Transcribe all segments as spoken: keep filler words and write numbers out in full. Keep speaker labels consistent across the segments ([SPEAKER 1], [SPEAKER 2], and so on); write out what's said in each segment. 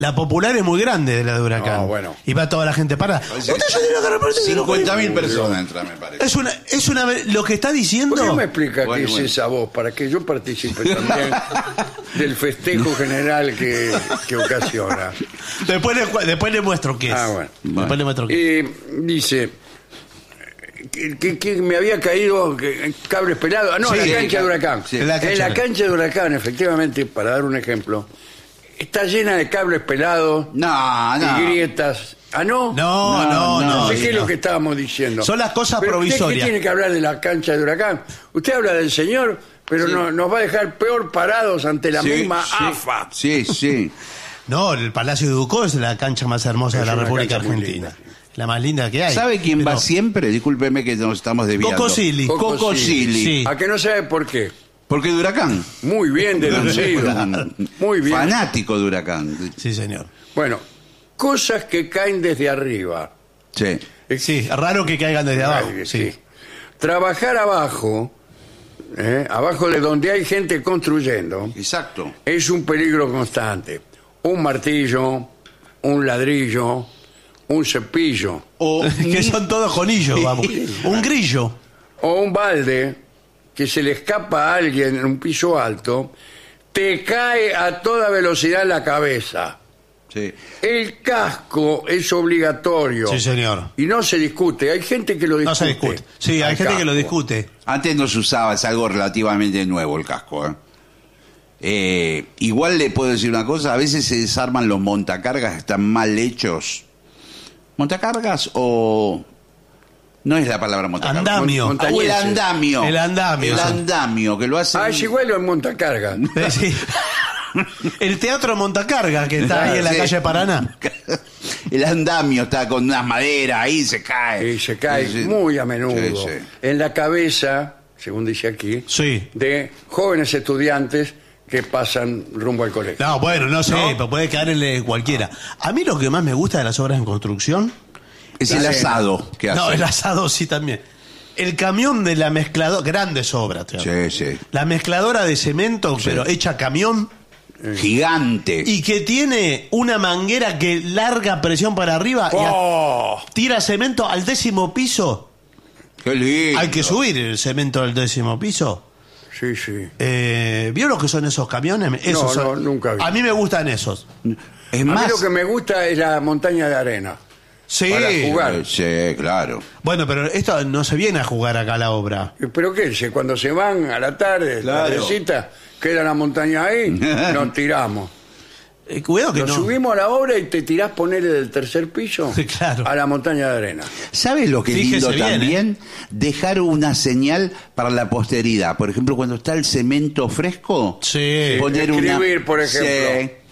[SPEAKER 1] La Popular es muy grande de la de Huracán.
[SPEAKER 2] No, bueno.
[SPEAKER 1] Y va toda la gente parada.
[SPEAKER 3] cincuenta mil personas entran, me parece.
[SPEAKER 1] Es una, es una, lo que está diciendo.
[SPEAKER 2] ¿Por qué me explica
[SPEAKER 3] Bueno,
[SPEAKER 2] qué
[SPEAKER 3] bueno.
[SPEAKER 2] es esa voz? Para que yo participe también del festejo general que, que ocasiona.
[SPEAKER 1] Después le, después le muestro qué es.
[SPEAKER 2] Ah, bueno.
[SPEAKER 1] Después le muestro qué es.
[SPEAKER 2] Eh, dice que, que- que me había caído que- cables pelados. Ah, no,
[SPEAKER 1] Sí,
[SPEAKER 2] en la
[SPEAKER 1] sí,
[SPEAKER 2] cancha de Huracán.
[SPEAKER 3] sí.
[SPEAKER 2] En la cancha, cancha de Huracán, efectivamente, para dar un ejemplo, está llena de cables pelados
[SPEAKER 3] No, no.
[SPEAKER 2] y grietas. ¿Ah, no?
[SPEAKER 1] No, no, no.
[SPEAKER 2] No sé
[SPEAKER 1] no,
[SPEAKER 2] qué es
[SPEAKER 1] no.
[SPEAKER 2] lo que estábamos diciendo.
[SPEAKER 1] Son las cosas
[SPEAKER 2] Pero usted,
[SPEAKER 1] provisorias.
[SPEAKER 2] ¿qué tiene que hablar de la cancha de Huracán? Usted habla del señor, pero
[SPEAKER 3] Sí.
[SPEAKER 2] no- nos va a dejar peor parados ante la
[SPEAKER 3] Sí,
[SPEAKER 2] misma
[SPEAKER 3] sí,
[SPEAKER 2] A F A.
[SPEAKER 3] Sí, sí.
[SPEAKER 1] No, el Palacio de Ducó es la cancha más hermosa
[SPEAKER 2] Es
[SPEAKER 1] de la
[SPEAKER 2] una
[SPEAKER 1] República
[SPEAKER 2] cancha muy
[SPEAKER 1] Argentina.
[SPEAKER 2] linda.
[SPEAKER 1] La más linda que hay.
[SPEAKER 3] ¿Sabe quién va
[SPEAKER 1] Pero-
[SPEAKER 3] siempre? Discúlpeme que nos estamos desviando.
[SPEAKER 1] Coco Silly.
[SPEAKER 2] Coco
[SPEAKER 3] Coco
[SPEAKER 2] Silly.
[SPEAKER 3] Silly.
[SPEAKER 1] Sí.
[SPEAKER 2] ¿A que no sabe por qué?
[SPEAKER 3] Porque de Huracán.
[SPEAKER 2] Muy bien deducido. Muy bien.
[SPEAKER 3] Fanático de Huracán.
[SPEAKER 1] Sí, señor.
[SPEAKER 2] Bueno, cosas que caen desde arriba.
[SPEAKER 3] Sí.
[SPEAKER 1] Sí, raro que caigan desde abajo.
[SPEAKER 2] Ay,
[SPEAKER 1] Sí.
[SPEAKER 2] sí. Trabajar abajo, ¿eh? abajo de donde hay gente construyendo,
[SPEAKER 3] Exacto.
[SPEAKER 2] es un peligro constante. Un martillo, un ladrillo, un cepillo
[SPEAKER 3] O
[SPEAKER 1] Que son todos conillos, vamos. Un grillo.
[SPEAKER 2] o un balde que se le escapa a alguien en un piso alto, te cae a toda velocidad en la cabeza.
[SPEAKER 3] Sí.
[SPEAKER 2] El casco es obligatorio.
[SPEAKER 1] Sí, señor.
[SPEAKER 2] Y no se discute. Hay gente que lo discute.
[SPEAKER 1] No se discute. Sí, hay
[SPEAKER 2] Al
[SPEAKER 1] gente que lo
[SPEAKER 2] casco.
[SPEAKER 1] discute.
[SPEAKER 3] Antes no se usaba, es algo relativamente nuevo el casco. ¿eh? Eh, igual le puedo decir una cosa, a veces se desarman los montacargas, están mal hechos. ¿Montacargas o...? No es la palabra montacargas.
[SPEAKER 1] Andamio.
[SPEAKER 2] Mon-
[SPEAKER 3] Ah, o el andamio.
[SPEAKER 1] El andamio,
[SPEAKER 3] El
[SPEAKER 1] sí.
[SPEAKER 3] andamio, que lo hacen...
[SPEAKER 2] Ah, es igual en montacarga.
[SPEAKER 1] Eh, sí. El Teatro Montacarga, que está ahí en la
[SPEAKER 3] Sí.
[SPEAKER 1] calle Paraná.
[SPEAKER 3] El andamio está con unas maderas, ahí se cae.
[SPEAKER 2] Y se cae
[SPEAKER 3] Sí, sí.
[SPEAKER 2] muy a menudo
[SPEAKER 3] Sí, sí.
[SPEAKER 2] en la cabeza, según dice aquí,
[SPEAKER 1] Sí.
[SPEAKER 2] de jóvenes estudiantes que pasan rumbo al colegio.
[SPEAKER 1] No, bueno, no sé,
[SPEAKER 2] ¿No?
[SPEAKER 1] pero puede caerle cualquiera. A mí lo que más me gusta de las obras en construcción...
[SPEAKER 3] Es el
[SPEAKER 2] Dale.
[SPEAKER 3] asado que hace.
[SPEAKER 1] No, el asado sí también. El camión de la mezcladora... Grandes obras, te hablo.
[SPEAKER 3] Sí, sí.
[SPEAKER 1] La mezcladora de cemento,
[SPEAKER 3] Sí.
[SPEAKER 1] pero hecha camión...
[SPEAKER 3] Gigante.
[SPEAKER 1] Y que tiene una manguera que larga presión para arriba y a-
[SPEAKER 2] ¡Oh!
[SPEAKER 1] tira cemento al décimo piso.
[SPEAKER 3] Qué lindo.
[SPEAKER 1] Hay que subir el cemento al décimo piso.
[SPEAKER 2] Sí, sí.
[SPEAKER 1] Eh, ¿Vio lo que son esos camiones? Esos
[SPEAKER 2] No,
[SPEAKER 1] son-
[SPEAKER 2] no, nunca vi.
[SPEAKER 1] A mí me gustan esos.
[SPEAKER 3] Es
[SPEAKER 2] A mí
[SPEAKER 3] más...
[SPEAKER 2] lo que me gusta es la montaña de arena.
[SPEAKER 1] Sí.
[SPEAKER 2] Para jugar.
[SPEAKER 3] Sí, claro.
[SPEAKER 1] Bueno, pero esto no se viene a jugar acá a la obra.
[SPEAKER 2] ¿Pero qué? Si Cuando se van a la tarde,
[SPEAKER 3] Claro.
[SPEAKER 2] tardecita, queda la montaña ahí, nos tiramos.
[SPEAKER 1] Eh, cuidado que
[SPEAKER 2] Nos
[SPEAKER 1] no.
[SPEAKER 2] subimos a la obra y te tirás ponerle del tercer piso
[SPEAKER 1] Sí, claro.
[SPEAKER 2] a la montaña de arena.
[SPEAKER 3] ¿Sabes lo que es
[SPEAKER 1] Fíjese
[SPEAKER 3] lindo
[SPEAKER 1] bien,
[SPEAKER 3] también? Dejar una señal para la posteridad. Por ejemplo, cuando está el cemento fresco,
[SPEAKER 1] Sí.
[SPEAKER 3] poner una...
[SPEAKER 2] Escribir, por ejemplo.
[SPEAKER 3] Sí.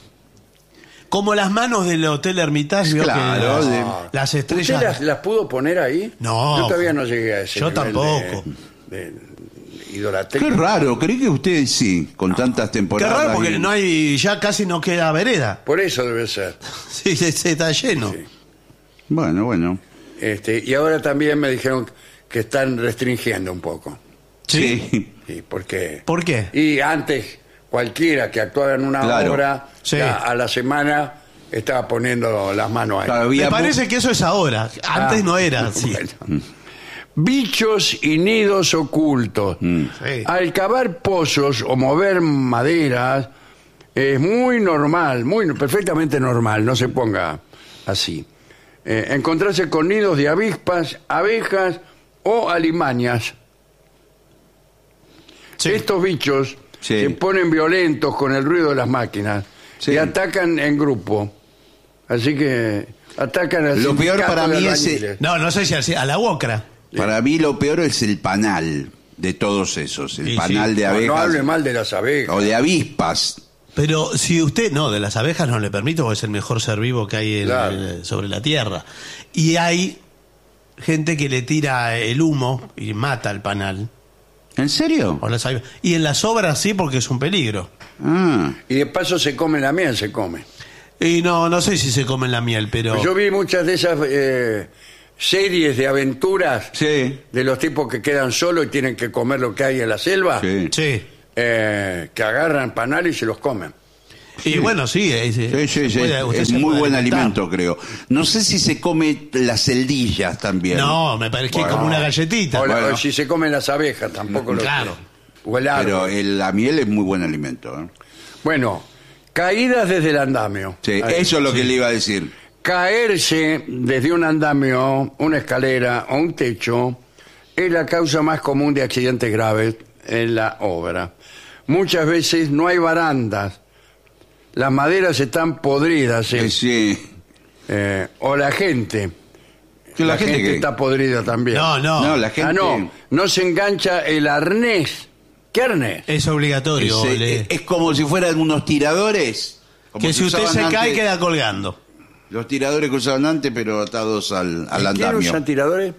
[SPEAKER 1] Como las manos del Hotel Hermitage, ¿vio?
[SPEAKER 3] Claro,
[SPEAKER 1] que
[SPEAKER 3] de-
[SPEAKER 1] las, las
[SPEAKER 2] ¿Usted
[SPEAKER 1] estrellas.
[SPEAKER 2] las, las pudo poner ahí?
[SPEAKER 1] No.
[SPEAKER 2] Yo todavía no llegué a ese
[SPEAKER 1] Yo
[SPEAKER 2] nivel
[SPEAKER 1] tampoco.
[SPEAKER 2] De, de idolatría.
[SPEAKER 3] Qué raro, creí que usted sí, con tantas
[SPEAKER 1] Qué
[SPEAKER 3] temporadas.
[SPEAKER 1] raro porque
[SPEAKER 3] y-
[SPEAKER 1] no hay, ya casi no queda vereda.
[SPEAKER 2] Por eso debe ser.
[SPEAKER 1] Sí, se, se está lleno.
[SPEAKER 2] Sí.
[SPEAKER 3] Bueno, bueno.
[SPEAKER 2] Este, y ahora también me dijeron que están restringiendo un poco.
[SPEAKER 3] Sí.
[SPEAKER 2] Sí, porque...
[SPEAKER 1] ¿Por qué?
[SPEAKER 2] Y antes, cualquiera que actuara en una
[SPEAKER 3] Claro.
[SPEAKER 2] obra,
[SPEAKER 1] Sí.
[SPEAKER 2] ya a la semana estaba poniendo las manos ahí.
[SPEAKER 3] Claro,
[SPEAKER 1] Me
[SPEAKER 3] había
[SPEAKER 1] parece
[SPEAKER 3] mu-
[SPEAKER 1] que eso es ahora. Antes
[SPEAKER 2] Ah,
[SPEAKER 1] no era así.
[SPEAKER 2] bueno. Bichos y nidos ocultos.
[SPEAKER 1] Sí.
[SPEAKER 2] Al cavar pozos o mover maderas es muy normal, muy perfectamente normal, no se ponga así. Eh, encontrarse con nidos de avispas, abejas o alimañas.
[SPEAKER 1] Sí.
[SPEAKER 2] Estos bichos
[SPEAKER 3] Sí.
[SPEAKER 2] se ponen violentos con el ruido de las máquinas
[SPEAKER 3] Sí.
[SPEAKER 2] y atacan en grupo. Así que atacan al
[SPEAKER 3] Lo peor
[SPEAKER 2] sindicato
[SPEAKER 3] para
[SPEAKER 2] de
[SPEAKER 3] mí es,
[SPEAKER 2] albañiles.
[SPEAKER 1] No, no sé si así, a la Wokra.
[SPEAKER 3] Para mí lo peor es el panal de todos esos. El
[SPEAKER 1] Sí,
[SPEAKER 3] panal
[SPEAKER 1] sí.
[SPEAKER 3] de
[SPEAKER 2] No,
[SPEAKER 3] abejas
[SPEAKER 2] no hable mal de las abejas.
[SPEAKER 3] o de avispas.
[SPEAKER 1] Pero si usted, no, de las abejas no le permito porque es el mejor ser vivo que hay en-
[SPEAKER 2] Claro.
[SPEAKER 1] en- sobre la tierra. Y hay gente que le tira el humo y mata al panal.
[SPEAKER 3] ¿En serio?
[SPEAKER 1] O las abe- y en las obras sí porque es un peligro.
[SPEAKER 3] Ah.
[SPEAKER 2] Y de paso se come la miel, se come.
[SPEAKER 1] Y no, no sé si se comen la miel, pero...
[SPEAKER 2] Pues yo vi muchas de esas eh, series de aventuras
[SPEAKER 3] Sí.
[SPEAKER 2] de los tipos que quedan solos y tienen que comer lo que hay en la selva,
[SPEAKER 3] Sí.
[SPEAKER 1] Sí.
[SPEAKER 2] eh, que agarran panal y se los comen.
[SPEAKER 1] Y bueno, sí, es,
[SPEAKER 3] Sí, sí, sí.
[SPEAKER 1] puede- usted
[SPEAKER 3] Es
[SPEAKER 1] se
[SPEAKER 3] muy
[SPEAKER 1] puede
[SPEAKER 3] buen
[SPEAKER 1] alimentar.
[SPEAKER 3] alimento, creo. No sé si se come las celdillas también.
[SPEAKER 1] No, me parece que es como una galletita.
[SPEAKER 2] O, la-
[SPEAKER 3] Bueno.
[SPEAKER 2] o si se comen las abejas, tampoco lo
[SPEAKER 1] Claro.
[SPEAKER 2] O el árbol.
[SPEAKER 3] Pero el- la miel es muy buen alimento. ¿eh?
[SPEAKER 2] Bueno, caídas desde el andamio.
[SPEAKER 3] Sí,
[SPEAKER 2] Ahí.
[SPEAKER 3] eso es lo que le iba a decir.
[SPEAKER 2] Caerse desde un andamio, una escalera o un techo es la causa más común de accidentes graves en la obra. Muchas veces no hay barandas, las maderas están podridas
[SPEAKER 3] Eh,
[SPEAKER 2] eh,
[SPEAKER 3] sí.
[SPEAKER 2] eh, o la gente.
[SPEAKER 3] Que la gente que-
[SPEAKER 2] está podrida también.
[SPEAKER 1] No, no,
[SPEAKER 3] No, la gente.
[SPEAKER 2] Ah, no, no se engancha el arnés. ¿Qué arnés?
[SPEAKER 1] es obligatorio.
[SPEAKER 3] es,
[SPEAKER 1] le-
[SPEAKER 3] eh, es como si fueran unos tiradores. Como
[SPEAKER 1] que si usted se
[SPEAKER 3] usaban
[SPEAKER 1] cae,
[SPEAKER 3] antes,
[SPEAKER 1] queda colgando.
[SPEAKER 3] Los tiradores que usaban antes, pero atados al, al
[SPEAKER 2] ¿Quién
[SPEAKER 3] andamio.
[SPEAKER 2] usa tiradores?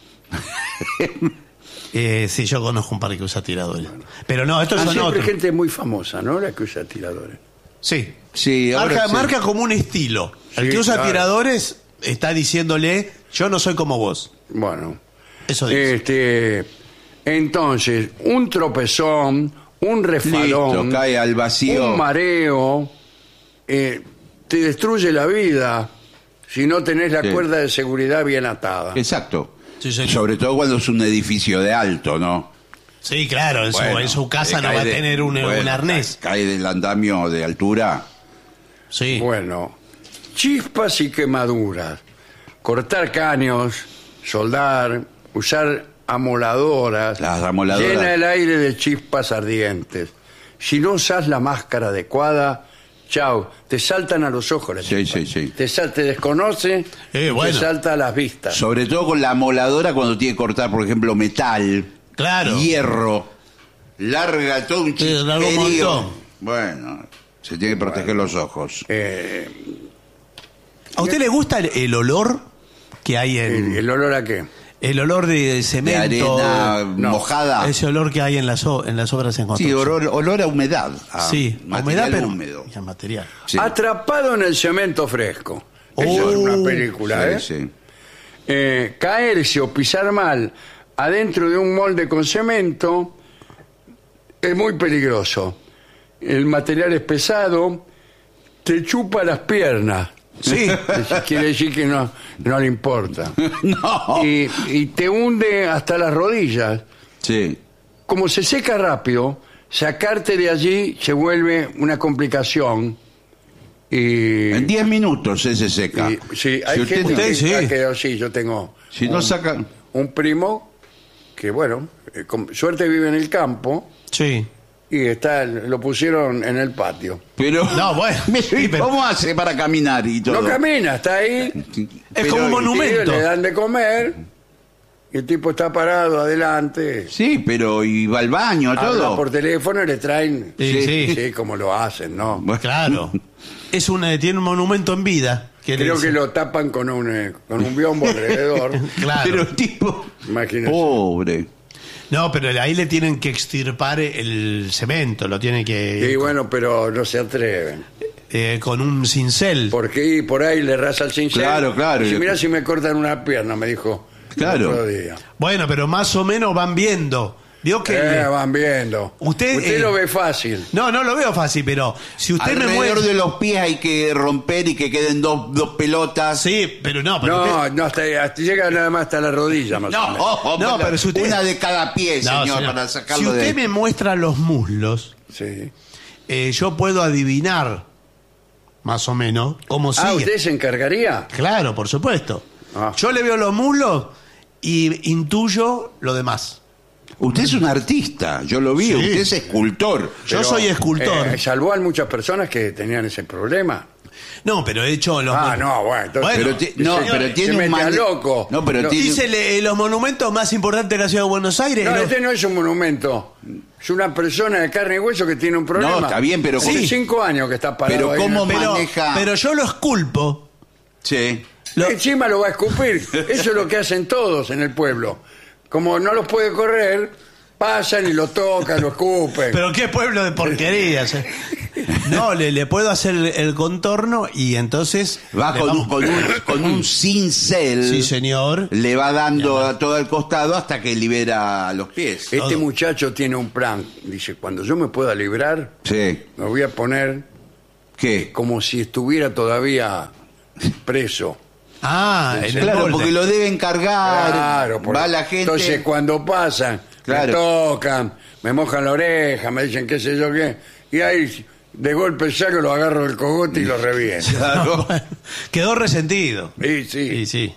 [SPEAKER 1] Eh, sí, yo conozco un par que usa tiradores. Pero no, estos
[SPEAKER 2] Ah,
[SPEAKER 1] son
[SPEAKER 2] siempre
[SPEAKER 1] otros.
[SPEAKER 2] gente muy famosa, ¿no? La que usa tiradores.
[SPEAKER 1] Sí.
[SPEAKER 3] Sí, ahora
[SPEAKER 1] Marca,
[SPEAKER 3] sí.
[SPEAKER 1] marca como un estilo. El
[SPEAKER 2] Sí,
[SPEAKER 1] que usa
[SPEAKER 2] claro.
[SPEAKER 1] tiradores está diciéndole, yo no soy como vos.
[SPEAKER 2] Bueno.
[SPEAKER 1] Eso dice.
[SPEAKER 2] Este, entonces, un tropezón, un refalón,
[SPEAKER 3] Listo, cae al vacío.
[SPEAKER 2] un mareo, eh, te destruye la vida si no tenés la
[SPEAKER 3] Sí.
[SPEAKER 2] cuerda de seguridad bien atada.
[SPEAKER 3] Exacto.
[SPEAKER 1] Sí, señor.
[SPEAKER 3] Sobre todo cuando es un edificio de alto, ¿no?
[SPEAKER 1] Sí, claro, en,
[SPEAKER 3] Bueno,
[SPEAKER 1] su, en su casa
[SPEAKER 3] eh,
[SPEAKER 1] no
[SPEAKER 3] cae
[SPEAKER 1] va a
[SPEAKER 3] de-
[SPEAKER 1] tener un,
[SPEAKER 3] bueno,
[SPEAKER 1] un arnés.
[SPEAKER 3] Cae del andamio de altura.
[SPEAKER 1] Sí.
[SPEAKER 2] Bueno, chispas y quemaduras, cortar caños, soldar, usar amoladoras,
[SPEAKER 3] Las amoladoras.
[SPEAKER 2] llena el aire de chispas ardientes. Si no usas la máscara adecuada, chao, te saltan a los ojos las
[SPEAKER 3] Sí,
[SPEAKER 2] chispas.
[SPEAKER 3] sí, sí.
[SPEAKER 2] Te, sal- te desconoce,
[SPEAKER 1] Eh,
[SPEAKER 2] y
[SPEAKER 1] bueno.
[SPEAKER 2] te salta a las vistas.
[SPEAKER 3] Sobre todo con la amoladora cuando tiene que cortar, por ejemplo, metal,
[SPEAKER 1] Claro.
[SPEAKER 3] hierro, larga todo un
[SPEAKER 1] Sí, larga un
[SPEAKER 3] chisperío.
[SPEAKER 1] montón.
[SPEAKER 3] Bueno, se tiene que proteger los ojos.
[SPEAKER 2] Eh,
[SPEAKER 1] ¿A usted le gusta el, el olor que hay en...
[SPEAKER 2] el, el olor a qué?
[SPEAKER 1] El olor de
[SPEAKER 3] De
[SPEAKER 1] cemento?
[SPEAKER 3] arena
[SPEAKER 2] no.
[SPEAKER 3] mojada.
[SPEAKER 1] Ese olor que hay en las, o- en las obras en
[SPEAKER 3] Sí,
[SPEAKER 1] construcción.
[SPEAKER 3] olor, olor a humedad. A
[SPEAKER 1] Sí, a
[SPEAKER 3] material
[SPEAKER 1] humedad, pero...
[SPEAKER 3] húmedo.
[SPEAKER 1] y a material.
[SPEAKER 3] Sí.
[SPEAKER 2] Atrapado en el cemento fresco. Eso
[SPEAKER 1] Oh,
[SPEAKER 2] es una película,
[SPEAKER 3] Sí,
[SPEAKER 2] ¿eh?
[SPEAKER 3] sí.
[SPEAKER 2] Eh, caerse o pisar mal adentro de un molde con cemento es muy peligroso. El material es pesado, te chupa las piernas.
[SPEAKER 1] Sí.
[SPEAKER 2] Es- Quiere decir que no, no le importa.
[SPEAKER 3] No.
[SPEAKER 2] Y, y te hunde hasta las rodillas.
[SPEAKER 3] Sí.
[SPEAKER 2] Como se seca rápido, sacarte de allí se vuelve una complicación. Y,
[SPEAKER 3] En diez minutos ese seca.
[SPEAKER 2] y- sí, hay
[SPEAKER 3] Si usted
[SPEAKER 2] gente
[SPEAKER 3] no-
[SPEAKER 2] que
[SPEAKER 1] sí.
[SPEAKER 2] ha quedado así. Yo tengo
[SPEAKER 3] Si no saca...
[SPEAKER 2] un primo que, bueno, eh, con suerte vive en el campo
[SPEAKER 1] Sí.
[SPEAKER 2] y está lo pusieron en el patio.
[SPEAKER 3] Pero...
[SPEAKER 1] No, bueno,
[SPEAKER 3] Pero,
[SPEAKER 1] sí, pero-
[SPEAKER 3] ¿cómo hace para caminar y todo?
[SPEAKER 2] No camina, está ahí.
[SPEAKER 1] Es
[SPEAKER 3] Pero-
[SPEAKER 1] como un
[SPEAKER 2] y
[SPEAKER 1] monumento.
[SPEAKER 2] le dan de comer y el tipo está parado adelante.
[SPEAKER 3] Sí, pero y va al baño,
[SPEAKER 2] Habla
[SPEAKER 3] todo.
[SPEAKER 2] por teléfono y le traen.
[SPEAKER 1] Sí, sí.
[SPEAKER 2] Sí, como lo hacen, ¿no?
[SPEAKER 3] Bueno,
[SPEAKER 1] Claro. Es una, tiene un monumento en vida. le
[SPEAKER 2] Creo
[SPEAKER 1] dice.
[SPEAKER 2] que lo tapan con un, eh, con un biombo alrededor.
[SPEAKER 1] Claro.
[SPEAKER 3] Pero el tipo...
[SPEAKER 2] Imagínese.
[SPEAKER 3] Pobre.
[SPEAKER 1] No, pero ahí le tienen que extirpar el cemento, lo tienen que...
[SPEAKER 2] Y bueno, pero no se atreven.
[SPEAKER 1] eh, con un cincel.
[SPEAKER 2] Porque por ahí le raza el cincel.
[SPEAKER 3] Claro, claro.
[SPEAKER 2] Y mira si me cortan una pierna, me dijo.
[SPEAKER 3] Claro.
[SPEAKER 2] el otro día.
[SPEAKER 1] Bueno, pero más o menos van viendo. Vio que...
[SPEAKER 2] Eh, van viendo.
[SPEAKER 1] Usted, eh,
[SPEAKER 2] lo ve fácil.
[SPEAKER 1] No, no lo veo fácil, pero si usted me
[SPEAKER 3] Alrededor
[SPEAKER 1] muestra...
[SPEAKER 3] de los pies hay que romper y que queden dos, dos pelotas.
[SPEAKER 1] Sí, pero no, pero
[SPEAKER 2] No,
[SPEAKER 1] usted-
[SPEAKER 2] no, hasta, hasta- llega nada más hasta la rodilla, más o
[SPEAKER 3] No,
[SPEAKER 2] menos.
[SPEAKER 3] oh,
[SPEAKER 1] No, pero si usted-
[SPEAKER 3] una de cada pie,
[SPEAKER 1] No,
[SPEAKER 3] señor,
[SPEAKER 1] señor.
[SPEAKER 3] para
[SPEAKER 1] Si
[SPEAKER 3] sacarlo
[SPEAKER 1] usted
[SPEAKER 3] de...
[SPEAKER 1] me muestra los muslos,
[SPEAKER 2] Sí.
[SPEAKER 1] eh, yo puedo adivinar, más o menos, cómo
[SPEAKER 2] Ah,
[SPEAKER 1] sigue.
[SPEAKER 2] ¿usted se encargaría?
[SPEAKER 1] Claro, por supuesto.
[SPEAKER 2] Ah.
[SPEAKER 1] Yo le veo los muslos y intuyo lo demás.
[SPEAKER 3] Usted es un artista, yo lo vi,
[SPEAKER 1] Sí.
[SPEAKER 3] usted es escultor.
[SPEAKER 1] Yo
[SPEAKER 2] Pero,
[SPEAKER 1] soy escultor.
[SPEAKER 2] eh, salvó a muchas personas que tenían ese problema.
[SPEAKER 1] No, pero he hecho los...
[SPEAKER 2] Ah, no, bueno, entonces.
[SPEAKER 1] Bueno,
[SPEAKER 3] Pero ti- no,
[SPEAKER 2] señor,
[SPEAKER 3] pero tiene
[SPEAKER 2] se
[SPEAKER 3] un
[SPEAKER 2] mete a
[SPEAKER 3] man-
[SPEAKER 2] loco.
[SPEAKER 3] No, pero
[SPEAKER 2] No,
[SPEAKER 3] tiene...
[SPEAKER 1] Hice le- los monumentos más importantes de la ciudad de Buenos Aires.
[SPEAKER 2] No,
[SPEAKER 1] los-
[SPEAKER 2] este no es un monumento. Es una persona de carne y hueso que tiene un problema.
[SPEAKER 3] No, está bien, pero-
[SPEAKER 2] Hace
[SPEAKER 3] Sí.
[SPEAKER 2] cinco años que está parado
[SPEAKER 3] Pero
[SPEAKER 2] ahí en
[SPEAKER 3] ¿cómo
[SPEAKER 2] el-
[SPEAKER 1] pero,
[SPEAKER 3] maneja-
[SPEAKER 1] pero yo lo esculpo.
[SPEAKER 3] Sí.
[SPEAKER 1] Lo-
[SPEAKER 2] Encima lo va a escupir. Eso es lo que hacen todos en el pueblo. Como no los puede correr, pasan y lo tocan, lo escupen.
[SPEAKER 1] Pero qué pueblo de porquerías. eh. No, le, le puedo hacer el, el contorno y entonces...
[SPEAKER 3] Va
[SPEAKER 1] le
[SPEAKER 3] con un,
[SPEAKER 1] vamos-
[SPEAKER 3] con, un, con un cincel.
[SPEAKER 1] Sí, señor.
[SPEAKER 3] Le va dando a todo el costado hasta que libera los pies.
[SPEAKER 2] Este
[SPEAKER 1] todo.
[SPEAKER 2] muchacho tiene un plan. Dice, cuando yo me pueda librar,
[SPEAKER 3] Sí.
[SPEAKER 2] me voy a poner
[SPEAKER 3] ¿Qué?
[SPEAKER 2] como si estuviera todavía preso.
[SPEAKER 1] Ah, en el
[SPEAKER 3] Claro,
[SPEAKER 1] molde.
[SPEAKER 3] porque lo deben cargar.
[SPEAKER 2] Claro, por-
[SPEAKER 3] Va la gente.
[SPEAKER 2] Entonces cuando pasan,
[SPEAKER 3] Claro.
[SPEAKER 2] me tocan, me mojan la oreja, me dicen qué sé yo qué, y ahí de golpe saco, lo agarro del cogote y lo reviento.
[SPEAKER 3] Claro.
[SPEAKER 1] Quedó resentido.
[SPEAKER 2] Y sí.
[SPEAKER 1] Y sí.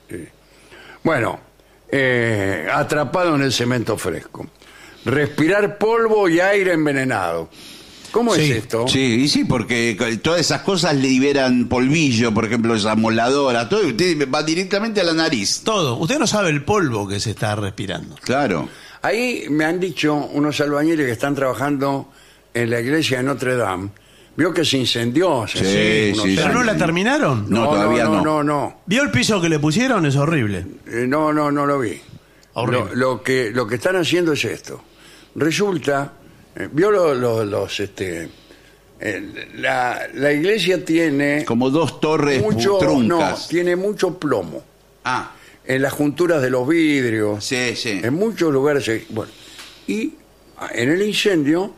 [SPEAKER 2] Bueno, eh, atrapado en el cemento fresco. Respirar polvo y aire envenenado. ¿Cómo
[SPEAKER 1] Sí,
[SPEAKER 2] es esto?
[SPEAKER 3] Sí, y sí, porque todas esas cosas liberan polvillo, por ejemplo, esa moladora, todo, y usted va directamente a la nariz.
[SPEAKER 1] Todo. Usted no sabe el polvo que se está respirando.
[SPEAKER 3] Claro.
[SPEAKER 2] Ahí me han dicho unos albañiles que están trabajando en la iglesia de Notre Dame. Vio que se incendió hace
[SPEAKER 3] Sí,
[SPEAKER 2] unos
[SPEAKER 3] sí,
[SPEAKER 1] ¿Pero
[SPEAKER 2] años.
[SPEAKER 1] no la terminaron?
[SPEAKER 3] No, todavía
[SPEAKER 2] no.
[SPEAKER 3] no.
[SPEAKER 2] No, no,
[SPEAKER 1] ¿Vio el piso que le pusieron? Es horrible.
[SPEAKER 2] Eh, no, no, no lo vi.
[SPEAKER 1] Horrible.
[SPEAKER 2] Lo, lo que, lo que están haciendo es esto. Resulta, eh, vio lo- lo- los, este, eh, la, la iglesia tiene
[SPEAKER 3] Como dos torres
[SPEAKER 2] mucho, no,
[SPEAKER 3] truncas.
[SPEAKER 2] tiene mucho plomo
[SPEAKER 3] Ah,
[SPEAKER 2] en las junturas de los vidrios,
[SPEAKER 3] sí, sí.
[SPEAKER 2] en muchos lugares. eh, Bueno, y en el incendio,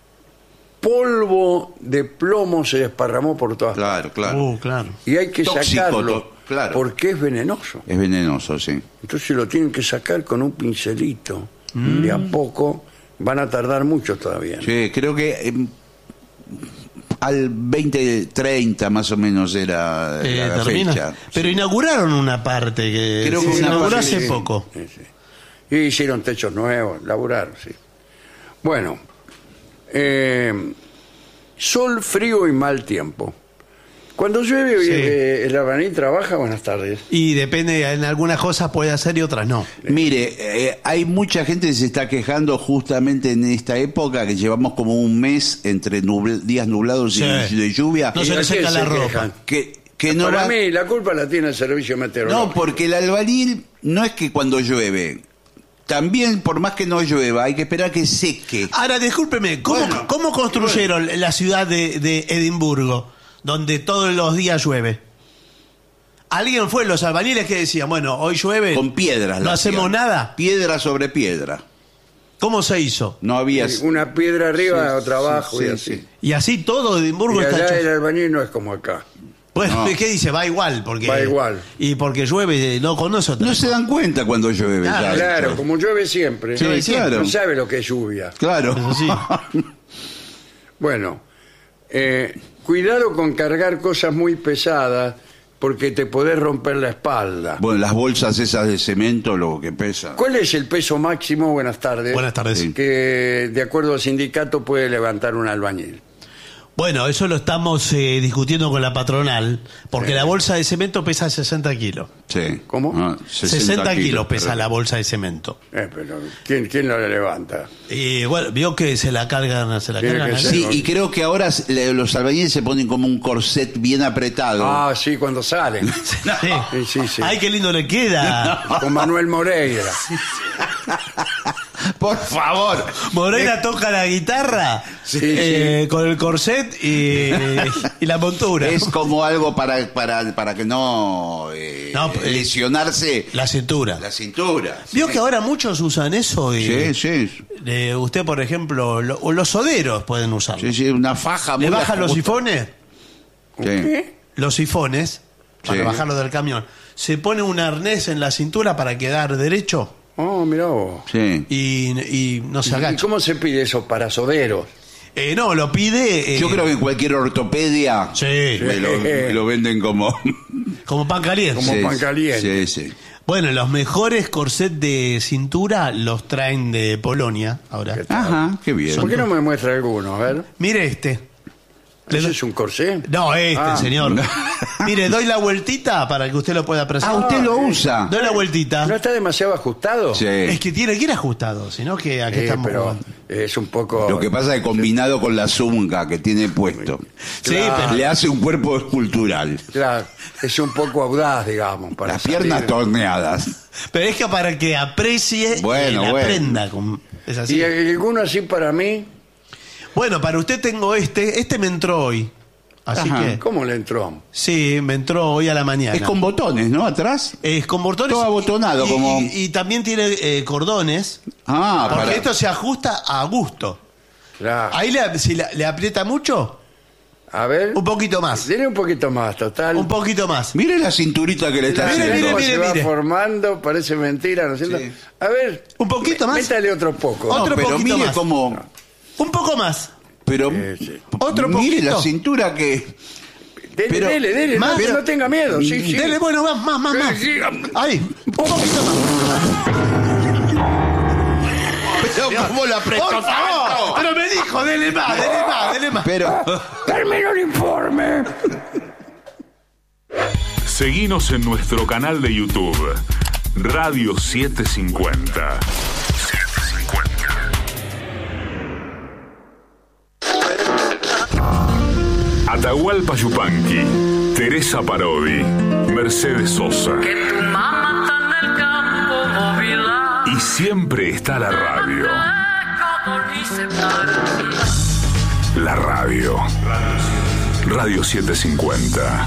[SPEAKER 2] polvo de plomo se desparramó por todas partes.
[SPEAKER 3] Claro, claro.
[SPEAKER 1] Uh, claro.
[SPEAKER 2] Y hay que
[SPEAKER 3] Tóxico,
[SPEAKER 2] sacarlo,
[SPEAKER 3] to- claro.
[SPEAKER 2] porque es venenoso.
[SPEAKER 3] Es venenoso, sí.
[SPEAKER 2] Entonces lo tienen que sacar con un pincelito. De a poco, van a tardar mucho todavía. ¿no?
[SPEAKER 3] Sí, creo que eh, al veinte treinta más o menos era
[SPEAKER 1] Eh,
[SPEAKER 3] la
[SPEAKER 1] termina.
[SPEAKER 3] fecha.
[SPEAKER 1] Pero
[SPEAKER 3] Sí.
[SPEAKER 1] inauguraron una parte que
[SPEAKER 3] Creo
[SPEAKER 1] se
[SPEAKER 3] que una
[SPEAKER 1] inauguró
[SPEAKER 3] parte,
[SPEAKER 1] hace
[SPEAKER 3] sí.
[SPEAKER 1] poco.
[SPEAKER 2] Sí, sí. Y hicieron techos nuevos, laburaron, sí. Bueno, eh, sol, frío y mal tiempo. Cuando llueve,
[SPEAKER 1] Sí.
[SPEAKER 2] eh, el albañil trabaja. Buenas tardes.
[SPEAKER 1] Y depende, en algunas cosas puede hacer y otras no.
[SPEAKER 3] Mire, eh, hay mucha gente que se está quejando justamente en esta época, que llevamos como un mes entre nubl- días nublados
[SPEAKER 1] Sí.
[SPEAKER 3] y de lluvia.
[SPEAKER 1] No se
[SPEAKER 2] ¿Y
[SPEAKER 1] le
[SPEAKER 2] a quién
[SPEAKER 1] seca la
[SPEAKER 2] se
[SPEAKER 1] ropa.
[SPEAKER 2] quejan?
[SPEAKER 3] Que, que no
[SPEAKER 2] Para
[SPEAKER 3] va-
[SPEAKER 2] mí, la culpa la tiene el servicio meteorológico.
[SPEAKER 3] No, porque el albañil no es que cuando llueve, también por más que no llueva, hay que esperar que seque.
[SPEAKER 1] Ahora, discúlpeme, ¿cómo,
[SPEAKER 3] Bueno,
[SPEAKER 1] cómo construyeron la ciudad de, de Edimburgo, donde todos los días llueve? ¿Alguien fue, los albañiles que decían, bueno, hoy llueve,
[SPEAKER 3] Con piedras.
[SPEAKER 1] no
[SPEAKER 3] la
[SPEAKER 1] hacemos
[SPEAKER 3] hacían.
[SPEAKER 1] nada?
[SPEAKER 3] Piedra sobre piedra.
[SPEAKER 1] ¿Cómo se hizo?
[SPEAKER 3] No había...
[SPEAKER 2] Sí, una piedra arriba,
[SPEAKER 3] Sí,
[SPEAKER 2] otra
[SPEAKER 3] sí,
[SPEAKER 2] abajo y
[SPEAKER 3] sí,
[SPEAKER 2] así.
[SPEAKER 3] sí.
[SPEAKER 1] Y así todo Edimburgo
[SPEAKER 2] Y
[SPEAKER 1] está
[SPEAKER 2] allá
[SPEAKER 1] hecho.
[SPEAKER 2] el albañil no es como acá.
[SPEAKER 1] Bueno,
[SPEAKER 3] No.
[SPEAKER 1] ¿qué dice? Va igual, porque
[SPEAKER 2] Va igual.
[SPEAKER 1] Y porque llueve, no conoce otra
[SPEAKER 3] No se
[SPEAKER 1] cosa.
[SPEAKER 3] dan cuenta cuando llueve.
[SPEAKER 1] Claro,
[SPEAKER 3] ya,
[SPEAKER 2] Claro,
[SPEAKER 3] esto.
[SPEAKER 2] como llueve siempre.
[SPEAKER 3] Sí, claro.
[SPEAKER 2] No sabe lo que es lluvia.
[SPEAKER 3] Claro.
[SPEAKER 1] Eso sí.
[SPEAKER 2] Bueno, eh, cuidado con cargar cosas muy pesadas porque te podés romper la espalda.
[SPEAKER 3] Bueno, las bolsas esas de cemento, lo que pesa.
[SPEAKER 2] ¿Cuál es el peso máximo, buenas tardes,
[SPEAKER 1] Buenas tardes.
[SPEAKER 3] Sí.
[SPEAKER 2] que de acuerdo al sindicato puede levantar un albañil?
[SPEAKER 1] Bueno, eso lo estamos eh, discutiendo con la patronal, porque la bolsa de cemento pesa sesenta kilos.
[SPEAKER 3] Sí.
[SPEAKER 2] ¿Cómo?
[SPEAKER 3] Ah,
[SPEAKER 1] sesenta kilos pesa
[SPEAKER 3] pero-
[SPEAKER 1] la bolsa de cemento.
[SPEAKER 2] Eh, pero ¿quién, quién lo levanta?
[SPEAKER 1] Y bueno, vio que se la cargan, se la
[SPEAKER 2] Tiene
[SPEAKER 1] cargan
[SPEAKER 2] que
[SPEAKER 1] ahí.
[SPEAKER 3] Sí, y creo que ahora le- los albañiles se ponen como un corset bien apretado.
[SPEAKER 2] Ah, sí, cuando salen.
[SPEAKER 1] Sí.
[SPEAKER 2] Sí, sí, sí.
[SPEAKER 1] Ay, qué lindo le queda.
[SPEAKER 2] Con Manuel Moreira.
[SPEAKER 3] Por favor.
[SPEAKER 1] Moreira toca la guitarra
[SPEAKER 2] Sí,
[SPEAKER 1] eh, con el corset y, y la montura.
[SPEAKER 3] Es como algo para, para, para que no, eh,
[SPEAKER 1] No, eh,
[SPEAKER 3] lesionarse
[SPEAKER 1] La cintura.
[SPEAKER 3] la cintura.
[SPEAKER 1] Vio que ahora muchos usan eso y
[SPEAKER 3] Sí, sí.
[SPEAKER 1] eh, usted, por ejemplo, lo- o los soderos pueden usarlo.
[SPEAKER 3] Sí, sí, una faja
[SPEAKER 1] ¿Le
[SPEAKER 3] muy
[SPEAKER 1] bajan los
[SPEAKER 3] ajusta.
[SPEAKER 1] sifones?
[SPEAKER 3] Sí.
[SPEAKER 2] ¿Qué?
[SPEAKER 1] Los sifones, para
[SPEAKER 3] Sí.
[SPEAKER 1] bajarlo del camión. Se pone un arnés en la cintura para quedar derecho
[SPEAKER 2] Oh, mirá vos.
[SPEAKER 3] Sí.
[SPEAKER 1] y, y no se
[SPEAKER 2] ¿Y
[SPEAKER 1] agacha.
[SPEAKER 2] cómo se pide eso para soderos?
[SPEAKER 1] Eh, no, lo pide eh,
[SPEAKER 3] Yo creo que en cualquier ortopedia
[SPEAKER 1] sí,
[SPEAKER 3] me lo, me lo venden como...
[SPEAKER 1] como pan caliente.
[SPEAKER 2] Como
[SPEAKER 3] Sí,
[SPEAKER 2] pan caliente.
[SPEAKER 3] Sí, sí.
[SPEAKER 1] Bueno, los mejores corsets de cintura los traen de Polonia ahora.
[SPEAKER 2] ¿Qué tal?
[SPEAKER 3] Ajá, qué bien.
[SPEAKER 2] ¿Por qué no me muestra alguno? A ver.
[SPEAKER 1] Mire este. Le
[SPEAKER 2] ¿Ese
[SPEAKER 1] doy-
[SPEAKER 2] es un corsé?
[SPEAKER 1] No, este,
[SPEAKER 2] Ah.
[SPEAKER 1] señor. Mire, doy la vueltita para que usted lo pueda apreciar.
[SPEAKER 3] Ah, usted lo usa.
[SPEAKER 1] Doy la vueltita.
[SPEAKER 2] ¿No está demasiado ajustado?
[SPEAKER 3] Sí.
[SPEAKER 1] Es que tiene que ir ajustado, sino que aquí
[SPEAKER 2] Eh,
[SPEAKER 1] estamos
[SPEAKER 2] pero
[SPEAKER 1] jugando.
[SPEAKER 2] es un poco...
[SPEAKER 3] Lo que pasa es que combinado con la zunga que tiene puesto,
[SPEAKER 1] Sí,
[SPEAKER 2] Claro.
[SPEAKER 1] pero
[SPEAKER 3] le hace un cuerpo escultural.
[SPEAKER 2] Claro, es un poco audaz, digamos. Para
[SPEAKER 3] Las
[SPEAKER 2] salir.
[SPEAKER 3] piernas torneadas.
[SPEAKER 1] Pero es que para que aprecie
[SPEAKER 3] Bueno,
[SPEAKER 1] y la
[SPEAKER 3] bueno.
[SPEAKER 1] prenda. con- Es así.
[SPEAKER 2] Y alguno así para mí,
[SPEAKER 1] Bueno, para usted tengo este. Este me entró hoy. Así
[SPEAKER 3] Ajá.
[SPEAKER 1] que.
[SPEAKER 2] ¿cómo le entró?
[SPEAKER 1] Sí, me entró hoy a la mañana.
[SPEAKER 3] Es con botones, ¿no? Atrás.
[SPEAKER 1] Es con botones.
[SPEAKER 3] Todo abotonado,
[SPEAKER 1] y,
[SPEAKER 3] como-
[SPEAKER 1] y- y también tiene eh, cordones.
[SPEAKER 3] Ah,
[SPEAKER 1] Porque
[SPEAKER 3] para...
[SPEAKER 1] esto se ajusta a gusto.
[SPEAKER 2] Claro.
[SPEAKER 1] Ahí le, si le, le aprieta mucho.
[SPEAKER 2] A ver.
[SPEAKER 1] Un poquito más.
[SPEAKER 2] Dile un poquito más, total.
[SPEAKER 1] Un poquito más.
[SPEAKER 3] Mire la cinturita que le está
[SPEAKER 2] Mire,
[SPEAKER 3] haciendo.
[SPEAKER 2] cómo
[SPEAKER 1] mire,
[SPEAKER 2] se va
[SPEAKER 1] mire.
[SPEAKER 2] formando, parece mentira, ¿no es cierto?
[SPEAKER 3] Sí.
[SPEAKER 2] A ver.
[SPEAKER 1] Un poquito más.
[SPEAKER 2] Métale otro poco.
[SPEAKER 1] Otro
[SPEAKER 3] No, pero
[SPEAKER 1] poquito
[SPEAKER 3] mire
[SPEAKER 1] más.
[SPEAKER 3] cómo...
[SPEAKER 1] Un poco más.
[SPEAKER 3] Pero
[SPEAKER 2] Sí, sí.
[SPEAKER 1] Otro
[SPEAKER 3] mire
[SPEAKER 1] poquito.
[SPEAKER 3] la cintura que...
[SPEAKER 2] Dele,
[SPEAKER 3] pero-
[SPEAKER 2] dele, dele,
[SPEAKER 1] más,
[SPEAKER 2] no,
[SPEAKER 1] pero-
[SPEAKER 2] no tenga miedo. Sí, sí.
[SPEAKER 1] Dele, bueno, más, más, más, más.
[SPEAKER 2] Sí, sí.
[SPEAKER 1] Ahí, un poquito más.
[SPEAKER 3] Pero ¿cómo lo apretó
[SPEAKER 1] Por favor. Pero me dijo, dele más, dele más, dele más.
[SPEAKER 3] Pero...
[SPEAKER 2] Termino el informe.
[SPEAKER 4] Seguinos en nuestro canal de YouTube, Radio setecientos cincuenta. Atahualpa Yupanqui, Teresa Parodi, Mercedes Sosa.
[SPEAKER 5] Tu mamá está en el campo móvil.
[SPEAKER 4] Y siempre está la radio. La radio. Radio setecientos cincuenta.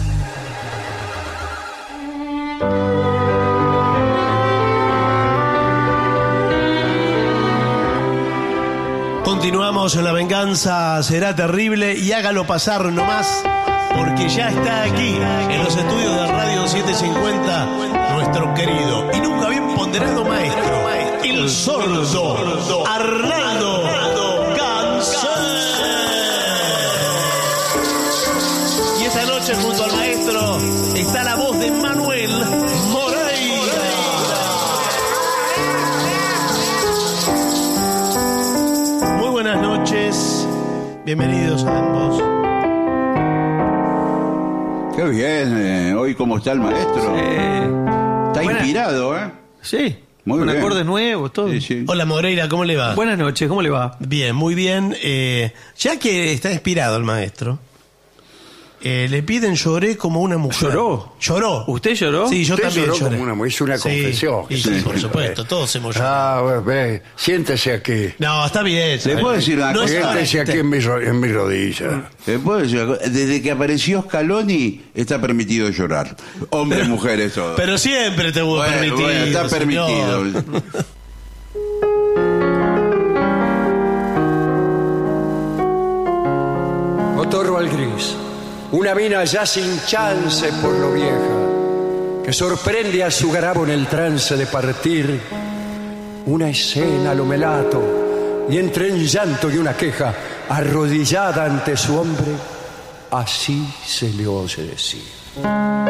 [SPEAKER 1] Continuamos en La Venganza Será Terrible y hágalo pasar nomás, porque ya está aquí, en los estudios de Radio setecientos cincuenta, nuestro querido y nunca bien ponderado maestro, el sordo Arnaldo Gansé. Y esta noche junto al maestro está la voz de Manuel Moreira. Muy buenas noches, bienvenidos a ambos.
[SPEAKER 3] Qué bien, eh, hoy cómo está el maestro. Está
[SPEAKER 6] Buena-
[SPEAKER 3] inspirado, ¿eh?
[SPEAKER 6] Sí,
[SPEAKER 3] Muy
[SPEAKER 6] con
[SPEAKER 3] bien.
[SPEAKER 6] acordes nuevos, todo.
[SPEAKER 3] Sí, sí.
[SPEAKER 1] Hola Moreira, ¿cómo le va?
[SPEAKER 6] Buenas noches, ¿cómo le va?
[SPEAKER 1] Bien, muy bien. Eh, ya que está inspirado el maestro, eh, le piden lloré como una mujer.
[SPEAKER 6] ¿Lloró?
[SPEAKER 1] ¿Lloró?
[SPEAKER 6] ¿Usted lloró?
[SPEAKER 1] Sí, yo
[SPEAKER 2] Usted
[SPEAKER 1] también
[SPEAKER 2] lloró
[SPEAKER 1] lloré.
[SPEAKER 2] como una- hizo una
[SPEAKER 1] Sí,
[SPEAKER 2] confesión.
[SPEAKER 1] y sí, por supuesto, todos hemos llorado.
[SPEAKER 2] Ah, bueno, ve, siéntese aquí.
[SPEAKER 1] No, está bien.
[SPEAKER 3] ¿Le puedo decir una
[SPEAKER 1] No es
[SPEAKER 3] cosa?
[SPEAKER 1] ahora.
[SPEAKER 2] Siéntese aquí en mi, ro- en mi rodilla.
[SPEAKER 3] ¿Le puedo decir una cosa? Desde que apareció Scaloni está permitido llorar. Hombres, mujeres, todo.
[SPEAKER 1] Pero siempre te hubo
[SPEAKER 3] Bueno,
[SPEAKER 1] permitido.
[SPEAKER 3] bueno, está permitido.
[SPEAKER 1] señor.
[SPEAKER 7] Otorro al gris, una mina ya sin chance por lo vieja, que sorprende a su garabo en el trance de partir, una escena a lo melato, y entre un llanto y una queja, arrodillada ante su hombre, así se le oye decir.